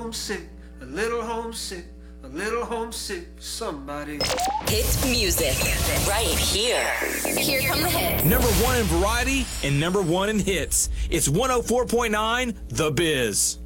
homesick, a little homesick, a little homesick for somebody. Hit music right here. Here come the hits. Number one in variety and number one in hits. It's 104.9 The Biz.